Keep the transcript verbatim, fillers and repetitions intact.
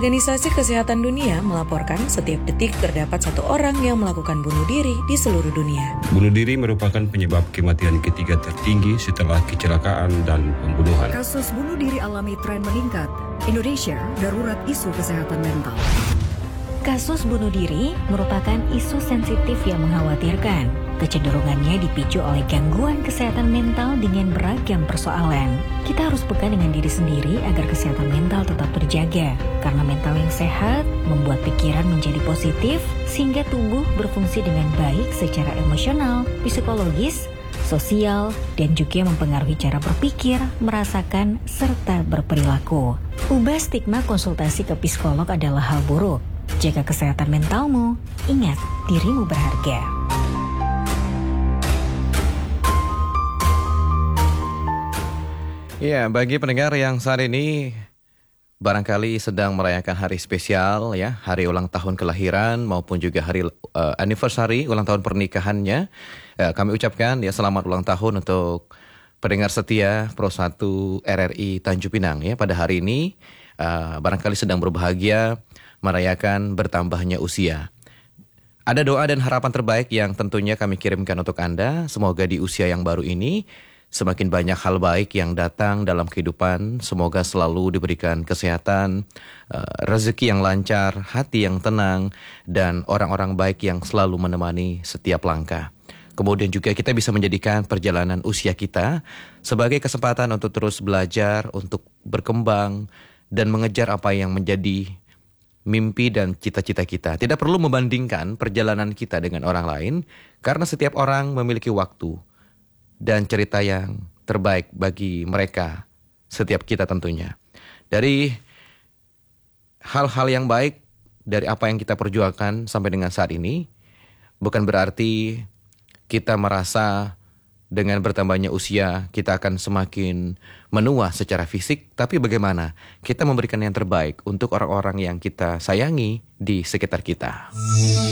Organisasi Kesehatan Dunia melaporkan setiap detik terdapat satu orang yang melakukan bunuh diri di seluruh dunia. Bunuh diri merupakan penyebab kematian ketiga tertinggi setelah kecelakaan dan pembunuhan. Kasus bunuh diri alami tren meningkat. Indonesia darurat isu kesehatan mental. Kasus bunuh diri merupakan isu sensitif yang mengkhawatirkan. Kecenderungannya dipicu oleh gangguan kesehatan mental dengan beragam persoalan. Kita harus peka dengan diri sendiri agar kesehatan mental tetap terjaga. Karena mental yang sehat membuat pikiran menjadi positif sehingga tubuh berfungsi dengan baik secara emosional, psikologis, sosial, dan juga mempengaruhi cara berpikir, merasakan, serta berperilaku. Ubah stigma konsultasi ke psikolog adalah hal buruk. Jaga kesehatan mentalmu, ingat dirimu berharga. Ya, bagi pendengar yang saat ini barangkali sedang merayakan hari spesial, ya, hari ulang tahun kelahiran maupun juga hari uh, anniversary ulang tahun pernikahannya, uh, kami ucapkan ya selamat ulang tahun untuk pendengar setia Pro satu R R I Tanjung Pinang ya pada hari ini. Uh, barangkali sedang berbahagia merayakan bertambahnya usia. Ada doa dan harapan terbaik yang tentunya kami kirimkan untuk Anda. Semoga di usia yang baru ini semakin banyak hal baik yang datang dalam kehidupan. Semoga selalu diberikan kesehatan, rezeki yang lancar, hati yang tenang, dan orang-orang baik yang selalu menemani setiap langkah. Kemudian juga kita bisa menjadikan perjalanan usia kita sebagai kesempatan untuk terus belajar, untuk berkembang, dan mengejar apa yang menjadi mimpi dan cita-cita kita. Tidak perlu membandingkan perjalanan kita dengan orang lain, karena setiap orang memiliki waktu dan cerita yang terbaik bagi mereka, setiap kita tentunya. Dari hal-hal yang baik, dari apa yang kita perjuangkan sampai dengan saat ini, bukan berarti kita merasa dengan bertambahnya usia kita akan semakin menua secara fisik, tapi bagaimana kita memberikan yang terbaik untuk orang-orang yang kita sayangi di sekitar kita.